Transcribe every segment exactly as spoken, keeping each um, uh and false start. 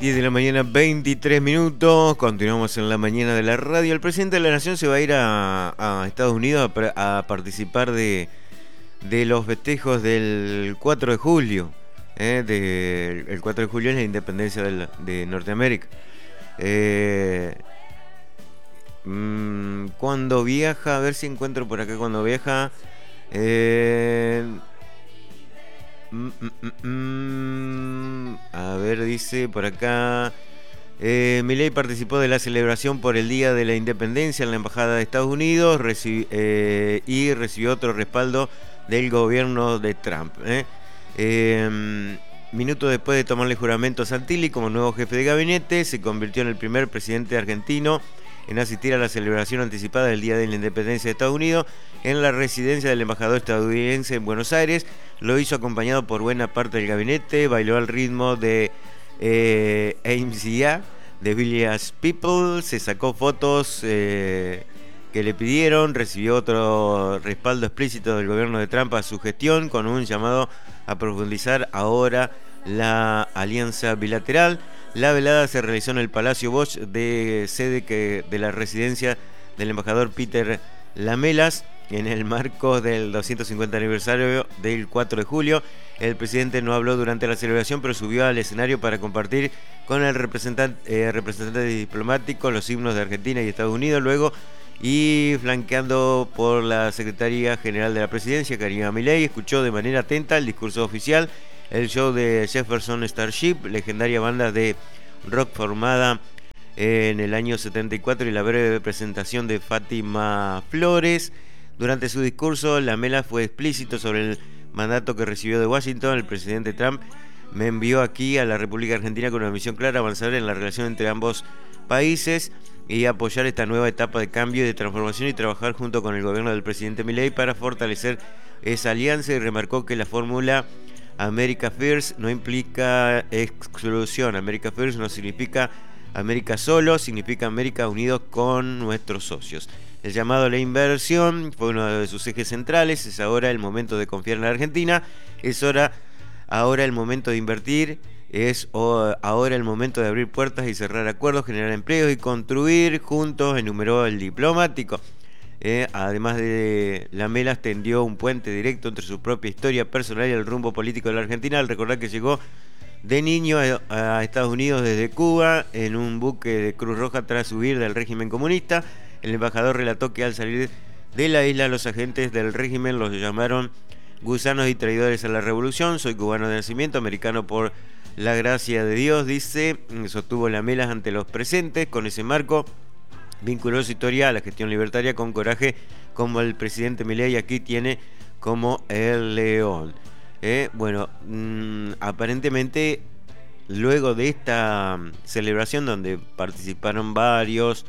diez de la mañana, veintitrés minutos. Continuamos en la mañana de la radio. El presidente de la Nación se va a ir a, a Estados Unidos a, a participar de, de los festejos del cuatro de julio. Eh, de, el cuatro de julio es la independencia de, la, de Norteamérica. Eh, mmm, cuando viaja, a ver si encuentro por acá cuando viaja. Eh, Mm, mm, mm, a ver, dice por acá. Eh, Milei participó de la celebración por el Día de la Independencia en la Embajada de Estados Unidos reci eh, y recibió otro respaldo del gobierno de Trump. ¿eh? Eh, minutos después de tomarle juramento a Santilli como nuevo jefe de gabinete, se convirtió en el primer presidente argentino en asistir a la celebración anticipada del Día de la Independencia de Estados Unidos en la residencia del embajador estadounidense en Buenos Aires. Lo hizo acompañado por buena parte del gabinete, bailó al ritmo de eh, A M C A, de Village People, se sacó fotos eh, que le pidieron, recibió otro respaldo explícito del gobierno de Trump a su gestión con un llamado a profundizar ahora la alianza bilateral. La velada se realizó en el Palacio Bosch, de sede que, de la residencia del embajador Peter Lamelas, en el marco del doscientos cincuenta aniversario del cuatro de julio. El presidente no habló durante la celebración, pero subió al escenario para compartir con el representante, eh, representante diplomático los himnos de Argentina y Estados Unidos. Luego, y flanqueando por la Secretaría General de la Presidencia, Karina Milei, escuchó de manera atenta el discurso oficial. El show de Jefferson Starship, legendaria banda de rock formada en el año setenta y cuatro, y la breve presentación de Fátima Flores. Durante su discurso, Lamela fue explícito sobre el mandato que recibió de Washington. El presidente Trump me envió aquí a la República Argentina con una misión clara: avanzar en la relación entre ambos países y apoyar esta nueva etapa de cambio y de transformación, y trabajar junto con el gobierno del presidente Milei para fortalecer esa alianza. Y remarcó que la fórmula America First no implica exclusión. America First no significa América solo, significa América unidos con nuestros socios. El llamado a la inversión fue uno de sus ejes centrales. Es ahora el momento de confiar en la Argentina. Es hora, ahora el momento de invertir. Es ahora el momento de abrir puertas y cerrar acuerdos, generar empleos y construir juntos, enumeró el diplomático. Eh, además de Lamelas, tendió un puente directo entre su propia historia personal y el rumbo político de la Argentina, al recordar que llegó de niño a, a Estados Unidos desde Cuba en un buque de Cruz Roja tras huir del régimen comunista. El embajador relató que al salir de la isla, los agentes del régimen los llamaron gusanos y traidores a la revolución. Soy cubano de nacimiento, americano por la gracia de Dios, dice, sostuvo Lamelas ante los presentes. Con ese marco, vinculó su historia a la gestión libertaria con coraje, como el presidente Milei aquí tiene como el león. Eh, bueno, mmm, aparentemente, luego de esta celebración donde participaron varios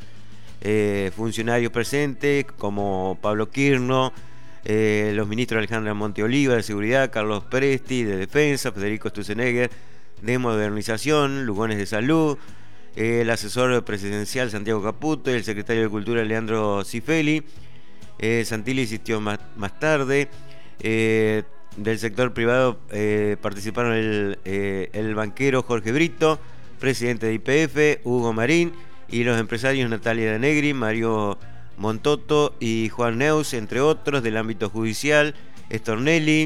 eh, funcionarios presentes, como Pablo Quirno, eh, los ministros Alejandra Monteoliva de Seguridad, Carlos Presti de Defensa, Federico Sturzenegger de Modernización, Lugones de Salud, el asesor presidencial Santiago Caputo y el secretario de Cultura Leandro Cifeli. eh, Santilli insistió más, más tarde. eh, del sector privado eh, participaron el, eh, el banquero Jorge Brito, presidente de Y P F, Hugo Marín, y los empresarios Natalia de Negri, Mario Montoto y Juan Neus, entre otros. Del ámbito judicial, Stornelli.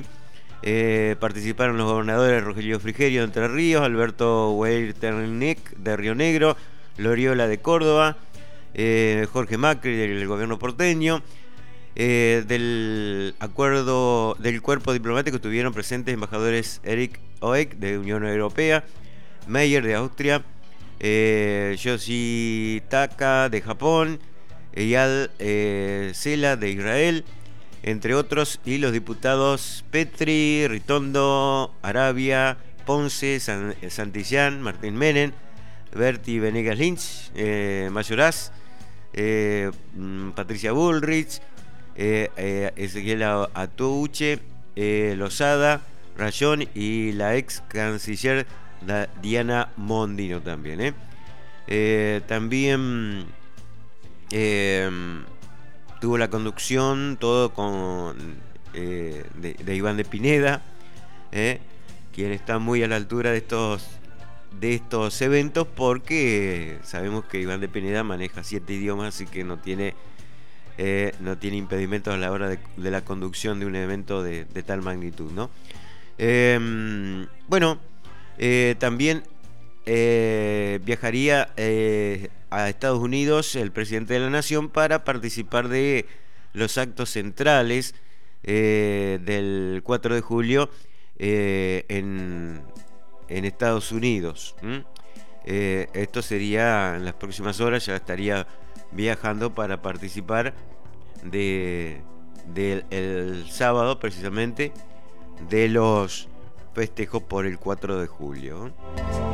Eh, participaron los gobernadores Rogelio Frigerio de Entre Ríos, Alberto Weirternick de Río Negro, Loriola de Córdoba, eh, Jorge Macri del gobierno porteño. Eh, del acuerdo del cuerpo diplomático estuvieron presentes embajadores Eric Oek de Unión Europea, Meyer de Austria, eh, Yoshitaka de Japón, Eyal eh, Sela de Israel, entre otros, y los diputados Petri, Ritondo, Arabia, Ponce, San, Santillán, Martín Menem, Berti Venegas Lynch, eh, Mayoraz, eh, Patricia Bullrich, eh, eh, Ezequiel Atouche, eh, Lozada, Rayón y la ex canciller Diana Mondino también. Eh. Eh, también eh, tuvo la conducción todo con eh, de, de Iván de Pineda, eh, quien está muy a la altura de estos de estos eventos, porque sabemos que Iván de Pineda maneja siete idiomas, así que no tiene eh, no tiene impedimentos a la hora de, de la conducción de un evento de, de tal magnitud, ¿no? Eh, bueno, eh, también eh, viajaría eh, a Estados Unidos el presidente de la Nación para participar de los actos centrales eh, del cuatro de julio eh, en, en Estados Unidos. ¿Mm? Eh, esto sería en las próximas horas, ya estaría viajando para participar de, de el sábado precisamente de los festejos por el cuatro de julio.